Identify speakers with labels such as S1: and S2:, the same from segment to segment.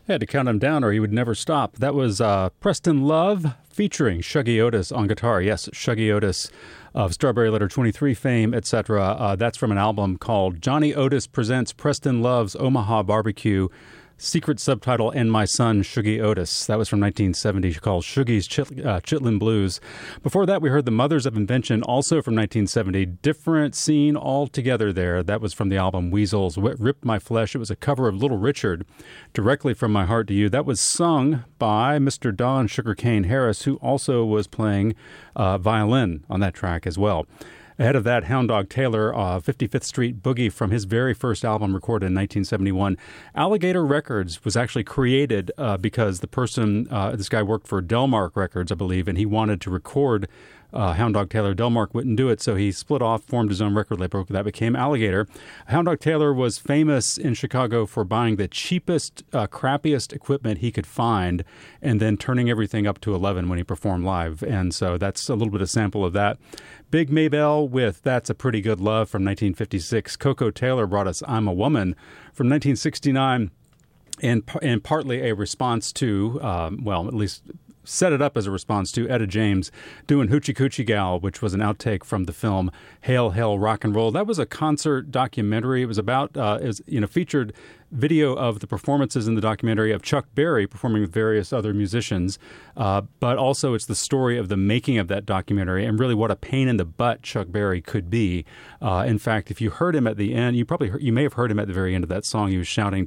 S1: Had to count him down or he would never stop. That was Preston Love featuring Shuggie Otis on guitar. Yes, Shuggie Otis of Strawberry Letter 23 fame, etc. That's from an album called Johnny Otis Presents Preston Love's Omaha Barbecue. Secret subtitle, And My Son, Shuggie Otis. That was from 1970, called Shuggie's Chitlin Blues. Before that, we heard The Mothers of Invention, also from 1970. Different scene altogether there. That was from the album Weasels, Ripped My Flesh. It was a cover of Little Richard, Directly From My Heart to You. That was sung by Mr. Don Sugarcane Harris, who also was playing violin on that track as well. Ahead of that, Hound Dog Taylor, 55th Street Boogie from his very first album recorded in 1971. Alligator Records was actually created because the person, this guy worked for Delmark Records, I believe, and he wanted to record Hound Dog Taylor. Delmark wouldn't do it, so he split off, formed his own record label. That became Alligator. Hound Dog Taylor was famous in Chicago for buying the cheapest, crappiest equipment he could find and then turning everything up to 11 when he performed live. And so that's a little bit of sample of that. Big Maybelle with That's a Pretty Good Love from 1956. Coco Taylor brought us I'm a Woman from 1969, and partly a response to, at least set it up as a response to Etta James doing Hoochie Coochie Gal, which was an outtake from the film Hail, Hail, Rock and Roll. That was a concert documentary. It was about, featured video of the performances in the documentary of Chuck Berry performing with various other musicians, but also it's the story of the making of that documentary and really what a pain in the butt Chuck Berry could be. In fact, if you heard him at the end, you may have heard him at the very end of that song. He was shouting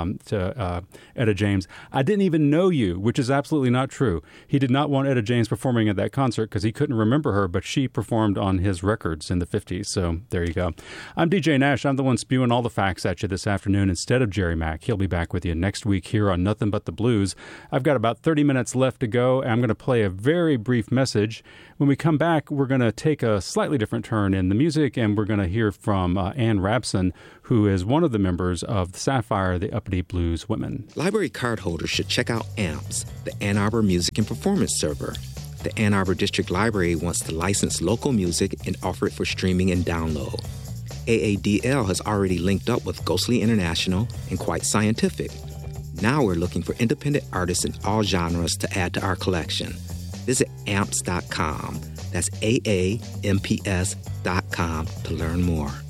S1: to Etta James, "I didn't even know you," which is absolutely not true. He did not want Etta James performing at that concert because he couldn't remember her, but she performed on his records in the 50s. So there you go. I'm DJ Nash. I'm the one spewing all the facts at you this afternoon instead of Jerry Mack. He'll be back with you next week here on Nothing But the Blues. I've got about 30 minutes left to go. I'm going to play a very brief message. When we come back, we're going to take a slightly different turn in the music, and we're going to hear from Ann Rabson, who is one of the members of the Sapphire, the Uppity Blues Women.
S2: Library cardholders should check out AMPS, the Ann Arbor Music and Performance Server. The Ann Arbor District Library wants to license local music and offer it for streaming and download. AADL has already linked up with Ghostly International and Quite Scientific. Now we're looking for independent artists in all genres to add to our collection. Visit amps.com. That's AAMPS.com to learn more.